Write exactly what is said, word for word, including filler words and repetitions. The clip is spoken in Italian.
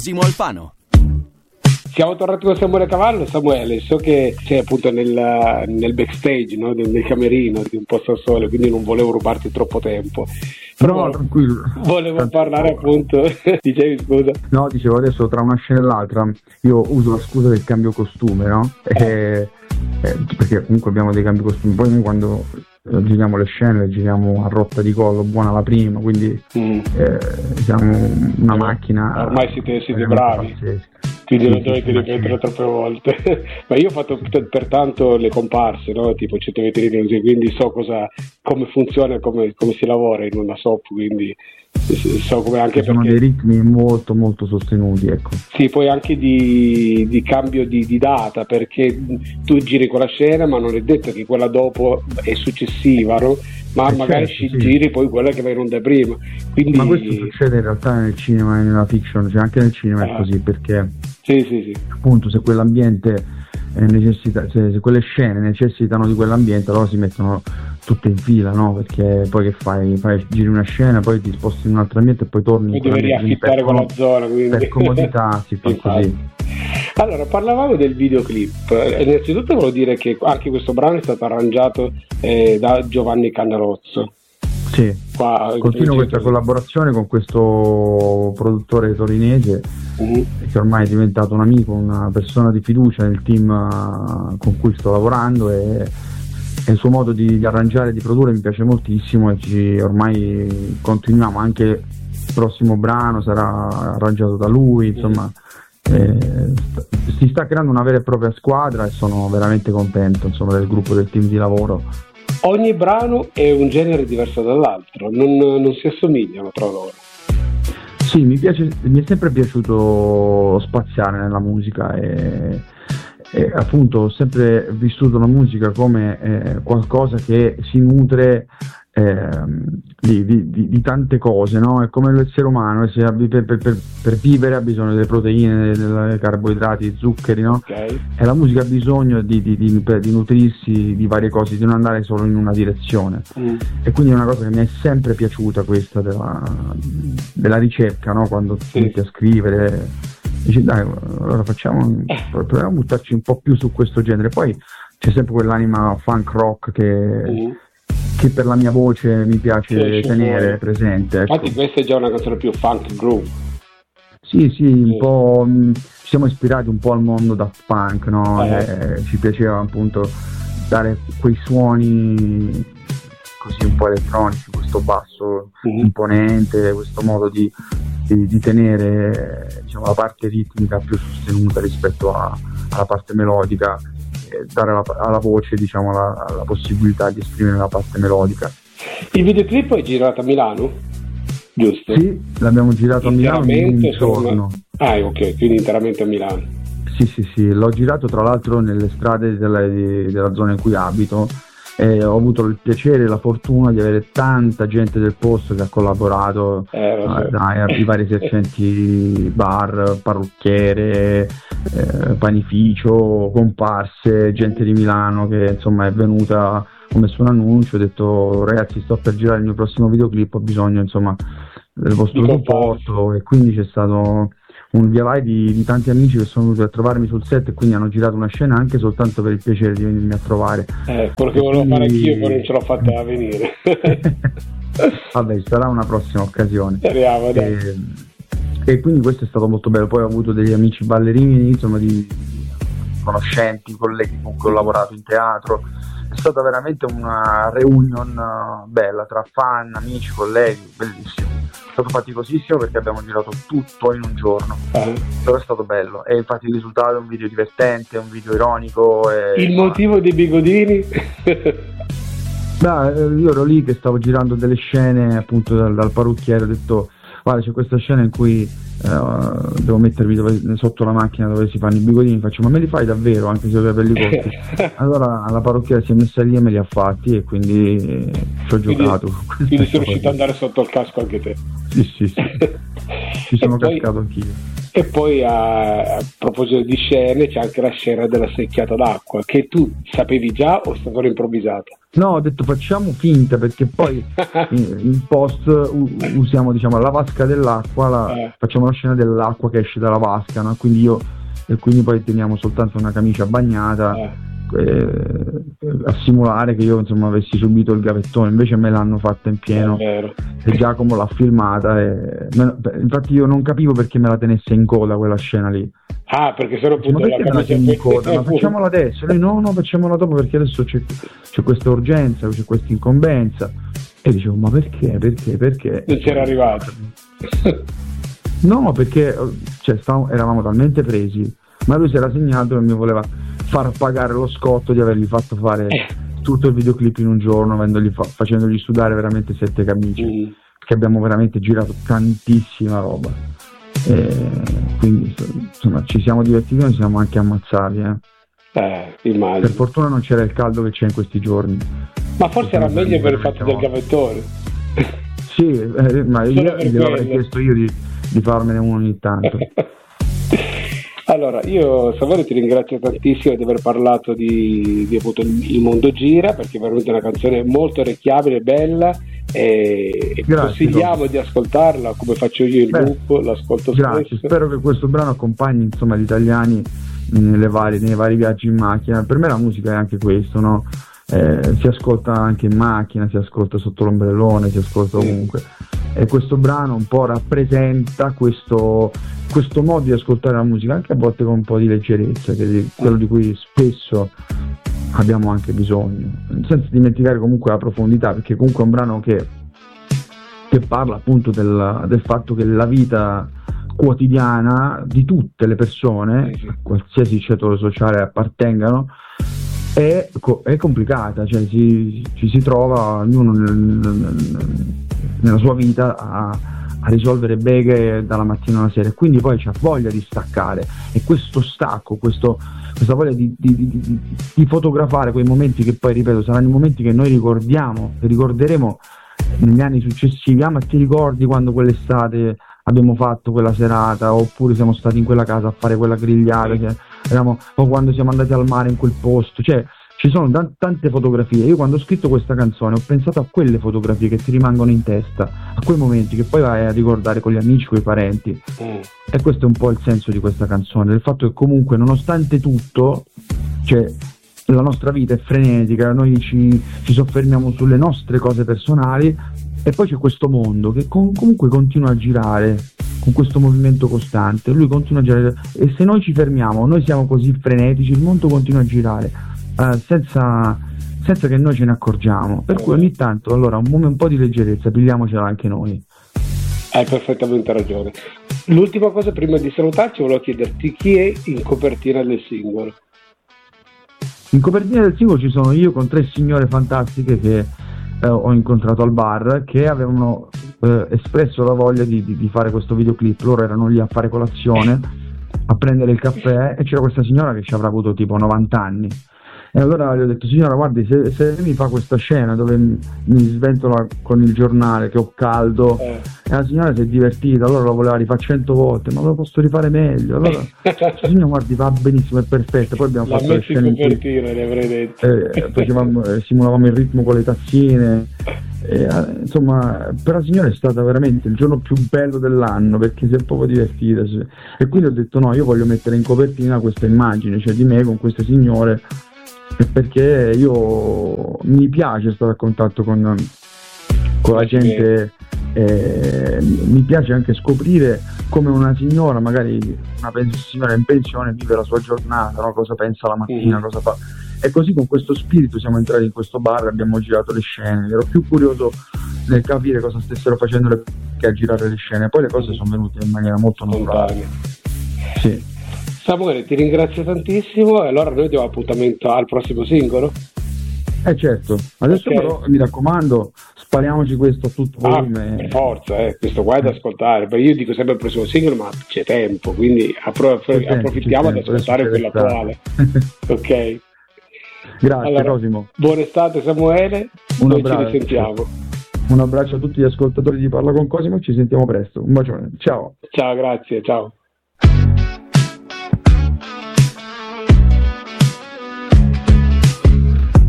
Simo Alfano. Siamo tornati con Samuele Cavallo. Samuele, so che sei appunto nel, nel backstage, no? nel, nel camerino di Un Posto al Sole, quindi non volevo rubarti troppo tempo. Però no, tranquillo. Volevo Tranquillo. parlare appunto, dicevi scusa? No, dicevo adesso tra una scena e l'altra io uso la scusa del cambio costume, no? E, eh, perché comunque abbiamo dei cambi costumi, poi noi quando eh, giriamo le scene le giriamo a rotta di collo, buona la prima, quindi mm. eh, siamo una macchina. Ormai siete, siete bravi. Pazzesca. Quindi non dovete ripetere troppe volte. Ma io ho fatto per, pertanto le comparse, no? Tipo cento vetrine così, quindi so cosa, come funziona e come, come si lavora in una soap, quindi so come anche sono perché... dei ritmi molto molto sostenuti, ecco. Sì, poi anche di, di cambio di, di data, perché tu giri quella scena ma non è detto che quella dopo è successiva, no? Ma eh magari certo, sì. giri poi quella che va in onda prima. Quindi... Ma questo succede in realtà nel cinema e nella fiction, cioè anche nel cinema ah. è così, perché sì, sì, sì. appunto se quell'ambiente eh, necessita, se, se quelle scene necessitano di quell'ambiente, allora si mettono tutte in fila, no? Perché poi che fai? Fai giri una scena, poi ti sposti in un altro ambiente e poi torni. Poi devi riaffittare quella zona, quindi per comodità si fa così. Allora, parlavamo del videoclip. Innanzitutto volevo dire che anche questo brano è stato arrangiato eh, da Giovanni Cannarozzo. Sì, Qua, continuo questa così. collaborazione con questo produttore torinese uh-huh. che ormai è diventato un amico, una persona di fiducia nel team con cui sto lavorando, e, e il suo modo di, di arrangiare e di produrre mi piace moltissimo, e ci, ormai continuiamo, anche il prossimo brano sarà arrangiato da lui, insomma uh-huh. eh, si sta creando una vera e propria squadra e sono veramente contento, insomma, del gruppo, del team di lavoro. Ogni brano è un genere diverso dall'altro, non, non si assomigliano tra loro. Sì, mi piace, mi è sempre piaciuto spaziare nella musica e, e appunto ho sempre vissuto la musica come eh, qualcosa che si nutre eh, di, di, di tante cose, no? È come l'essere umano, per, per, per, per vivere ha bisogno delle proteine, dei carboidrati, dei zuccheri, no? Okay. E la musica ha bisogno di, di, di, di nutrirsi di varie cose, di non andare solo in una direzione. Mm. E quindi è una cosa che mi è sempre piaciuta, questa della, della ricerca, no? Quando ti metti a scrivere, dici dai, allora facciamo, proviamo a buttarci un po' più su questo genere. Poi c'è sempre quell'anima funk rock che... Mm. che per la mia voce mi piace tenere presente, ecco. Infatti questa è già una canzone più funk groove. Sì, sì, un po' mh, ci siamo ispirati un po' al mondo Daft Punk, no? Eh. Eh, ci piaceva appunto dare quei suoni così un po' elettronici, questo basso mm-hmm. imponente, questo modo di, di, di tenere, diciamo, la parte ritmica più sostenuta rispetto a, alla parte melodica, dare alla, alla voce, diciamo, la, la possibilità di esprimere la parte melodica. Il videoclip è girato a Milano, giusto? Sì, l'abbiamo girato a Milano in un giorno. Ah, ok, quindi interamente a Milano. Sì, sì, sì, l'ho girato tra l'altro nelle strade della, di, della zona in cui abito, e ho avuto il piacere e la fortuna di avere tanta gente del posto che ha collaborato, eh, so. dai, i vari esercenti bar, parrucchiere, eh, panificio, comparse, gente di Milano che insomma è venuta. Ho messo un annuncio, ho detto ragazzi sto per girare il mio prossimo videoclip, ho bisogno insomma del vostro supporto, e quindi c'è stato un via vai di, di tanti amici che sono venuti a trovarmi sul set e quindi hanno girato una scena anche soltanto per il piacere di venirmi a trovare. Eh, quello che volevo quindi... fare anch'io, poi non ce l'ho fatta a venire. Vabbè, sarà una prossima occasione. Speriamo, dai. E, e quindi questo è stato molto bello. Poi ho avuto degli amici ballerini, insomma, di conoscenti, colleghi con cui ho lavorato in teatro. È stata veramente una reunion bella tra fan, amici, colleghi, bellissimo. È stato faticosissimo perché abbiamo girato tutto in un giorno, eh. però è stato bello, e infatti il risultato è un video divertente, un video ironico. E... Il motivo dei bigodini? Beh, io ero lì che stavo girando delle scene appunto dal, dal parrucchiere, ho detto guarda c'è questa scena in cui uh, devo mettermi dove, sotto la macchina dove si fanno i bigodini, faccio ma me li fai davvero anche se ho i capelli corti? Allora la parrucchiera si è messa lì e me li ha fatti, e quindi eh, ci ho quindi, giocato. Quindi sei riuscito ad andare sotto il casco anche te? Sì, sì, sì. Ci sono poi, cascato anch'io. E poi a, a proposito di scene c'è anche la scena della secchiata d'acqua, che tu sapevi già o è stata improvvisata? No, ho detto facciamo finta, perché poi in, in post u- usiamo, diciamo, la vasca dell'acqua, la, eh. facciamo la scena dell'acqua che esce dalla vasca, no? Quindi io e quindi poi teniamo soltanto una camicia bagnata eh. Eh, a simulare che io, insomma, avessi subito il gavettone. Invece me l'hanno fatta in pieno e Giacomo l'ha filmata e me, infatti io non capivo perché me la tenesse in coda quella scena lì. Ah, perché sono appunto ma perché la me la in coda? Ma facciamola adesso. Lei no, no, facciamola dopo perché adesso c'è, c'è questa urgenza, c'è questa incombenza. E dicevo, ma perché? Perché? Perché? Non c'era arrivato. No, perché cioè, stavamo, eravamo talmente presi, ma lui si era segnato e mi voleva far pagare lo scotto di avergli fatto fare tutto il videoclip in un giorno, avendogli fa- facendogli sudare veramente sette camicie, mm. perché abbiamo veramente girato tantissima roba. E quindi insomma ci siamo divertiti, noi siamo anche ammazzati. Eh. Eh, immagino. Per fortuna non c'era il caldo che c'è in questi giorni. Ma forse era meglio per il fatto del gavettone. Sì, eh, ma io glielo avrei chiesto io di, di farmene uno ogni tanto. Allora, io Samuele ti ringrazio tantissimo di aver parlato di, di appunto Il Mondo Gira, perché è veramente una canzone molto orecchiabile, bella, e, e consigliamo di ascoltarla come faccio io il Beh, gruppo, l'ascolto grazie. spesso. Spero che questo brano accompagni, insomma, gli italiani nelle varie, nei vari viaggi in macchina. Per me la musica è anche questo, no? Eh, si ascolta anche in macchina, si ascolta sotto l'ombrellone, si ascolta ovunque. E questo brano un po' rappresenta questo, questo modo di ascoltare la musica, anche a volte con un po' di leggerezza, che è quello di cui spesso abbiamo anche bisogno, senza dimenticare comunque la profondità, perché comunque è un brano che, che parla appunto del, del fatto che la vita quotidiana di tutte le persone, a qualsiasi ceto sociale appartengano, è, è complicata, cioè si, ci si trova ognuno nel, nel, nella sua vita a, a risolvere beghe dalla mattina alla sera, e quindi poi c'ha voglia di staccare, e questo stacco, questo, questa voglia di, di, di, di fotografare quei momenti che poi, ripeto, saranno i momenti che noi ricordiamo, che ricorderemo negli anni successivi. Ah, ma ti ricordi quando quell'estate abbiamo fatto quella serata, oppure siamo stati in quella casa a fare quella grigliata, che eravamo, o quando siamo andati al mare in quel posto, cioè ci sono t- tante fotografie. Io quando ho scritto questa canzone ho pensato a quelle fotografie che ti rimangono in testa, a quei momenti che poi vai a ricordare con gli amici, con i parenti, mm. e questo è un po' il senso di questa canzone, del fatto che comunque nonostante tutto, cioè, la nostra vita è frenetica, noi ci, ci soffermiamo sulle nostre cose personali, e poi c'è questo mondo che com- comunque continua a girare con questo movimento costante, lui continua a girare, e se noi ci fermiamo, noi siamo così frenetici, il mondo continua a girare uh, senza, senza che noi ce ne accorgiamo, per cui ogni tanto allora un, un po' di leggerezza pigliamocela anche noi. Hai perfettamente ragione. L'ultima cosa prima di salutarci, volevo chiederti chi è in copertina del singolo. In copertina del singolo ci sono io con tre signore fantastiche che eh, ho incontrato al bar, che avevano eh, espresso la voglia di, di, di fare questo videoclip. Loro erano lì a fare colazione, a prendere il caffè, e c'era questa signora che ci avrà avuto tipo novanta anni. E allora gli ho detto: signora, guardi, se, se mi fa questa scena dove mi, mi sventola con il giornale che ho caldo, eh. e la signora si è divertita, allora lo voleva rifare cento volte, ma lo posso rifare meglio. Allora, signora, guardi, va benissimo, è perfetto. Poi abbiamo la fatto le scene in cui le avrei detto. Eh, facevamo, eh, simulavamo il ritmo con le tazzine. E, eh, insomma, per la signora è stato veramente il giorno più bello dell'anno, perché si è proprio divertita. E quindi ho detto: no, io voglio mettere in copertina questa immagine, cioè di me con queste signore, perché io mi piace stare a contatto con, con la gente, eh, mi piace anche scoprire come una signora, magari una signora in pensione, vive la sua giornata, no? Cosa pensa la mattina, mm. cosa fa. E così con questo spirito siamo entrati in questo bar, abbiamo girato le scene. Ero più curioso nel capire cosa stessero facendo le... che a girare le scene. Poi le cose sono venute in maniera molto naturale. Sì. Samuele, ti ringrazio tantissimo, e allora noi diamo appuntamento al prossimo singolo. Eh certo, adesso okay. Però mi raccomando, spariamoci questo a tutto volume. Ah, per forza, eh. Questo qua è da ascoltare. Beh, io dico sempre il prossimo singolo, ma c'è tempo, quindi appro- c'è approfittiamo ad ascoltare quello attuale. Ok. Grazie, allora, Cosimo. Buona estate, Samuele. Un noi abbraccio. Ci risentiamo. Un abbraccio a tutti gli ascoltatori di Parla con Cosimo, ci sentiamo presto. Un bacione. Ciao. Ciao, grazie, ciao.